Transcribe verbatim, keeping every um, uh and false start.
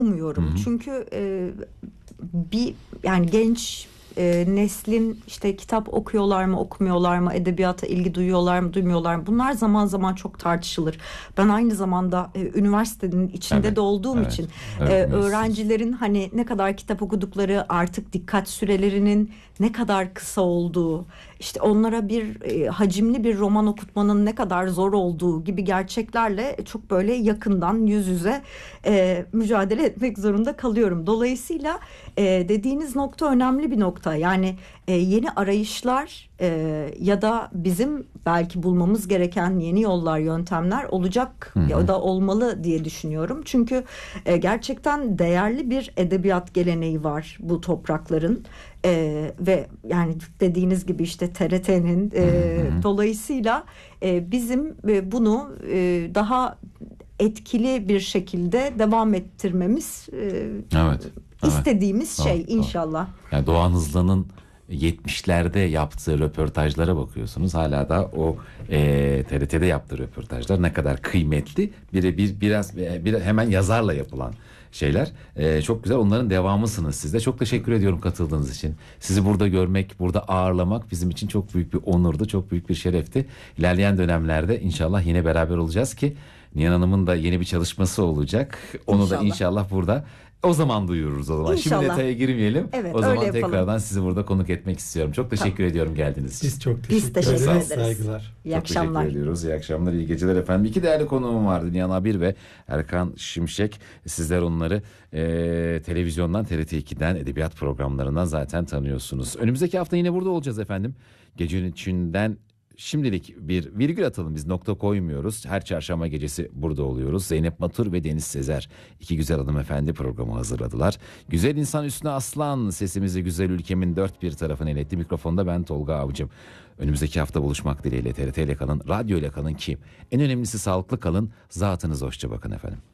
umuyorum. Hı hı. Çünkü e, bir yani genç e, neslin işte kitap okuyorlar mı, okumuyorlar mı, edebiyata ilgi duyuyorlar mı, duymuyorlar mı? Bunlar zaman zaman çok tartışılır. Ben aynı zamanda e, üniversitenin içinde Evet, de olduğum evet. için e, Öğretmensiniz. öğrencilerin hani ne kadar kitap okudukları, artık dikkat sürelerinin ne kadar kısa olduğu, işte onlara bir e, hacimli bir roman okutmanın ne kadar zor olduğu gibi gerçeklerle çok böyle yakından yüz yüze e, mücadele etmek zorunda kalıyorum. Dolayısıyla e, dediğiniz nokta önemli bir nokta. Yani e, yeni arayışlar e, ya da bizim belki bulmamız gereken yeni yollar, yöntemler olacak Hı hı. ya da olmalı diye düşünüyorum. Çünkü e, gerçekten değerli bir edebiyat geleneği var bu toprakların. E, ve yani dediğiniz gibi işte T R T'nin e, Hı hı. dolayısıyla e, bizim e, bunu e, daha etkili bir şekilde devam ettirmemiz e, Evet. Evet. istediğimiz Doğru, şey doğru. inşallah. Yani Doğan Hızlı'nın yetmişlerde yaptığı röportajlara bakıyorsunuz. Hala da o e, T R T'de yaptığı röportajlar ne kadar kıymetli. Birebir biraz bir, hemen yazarla yapılan şeyler. E, çok güzel. Onların devamısınız siz de. Çok teşekkür ediyorum katıldığınız için. Sizi burada görmek, burada ağırlamak bizim için çok büyük bir onurdu. Çok büyük bir şerefti. İlerleyen dönemlerde inşallah yine beraber olacağız ki Nihan Hanım'ın da yeni bir çalışması olacak. Onu da İnşallah. inşallah burada o zaman duyururuz o zaman. Şimdi İnşallah. detaya girmeyelim. Evet, O öyle zaman yapalım. tekrardan sizi burada konuk etmek istiyorum. Çok teşekkür Tamam. ediyorum geldiğiniz için. Biz çok Biz teşekkür, teşekkür ederiz. ederiz. Saygılar. İyi Çok akşamlar. teşekkür ediyoruz. İyi akşamlar, iyi geceler efendim. İki değerli konuğum vardı. Nihan Abir ve Erkan Şimşek. Sizler onları e, televizyondan, T R T ikiden, edebiyat programlarından zaten tanıyorsunuz. Önümüzdeki hafta yine burada olacağız efendim. Gecenin içinden şimdilik bir virgül atalım, biz nokta koymuyoruz. Her çarşamba gecesi burada oluyoruz. Zeynep Matur ve Deniz Sezer, iki güzel hanımefendi programı hazırladılar. Güzel insan Hüsnü Aslan sesimizi güzel ülkemin dört bir tarafına iletti. Mikrofonda ben Tolga Avcım. Önümüzdeki hafta buluşmak dileğiyle T R T ile kalın, radyo ile kalın ki en önemlisi sağlıklı kalın. Zatınıza hoşça bakın efendim.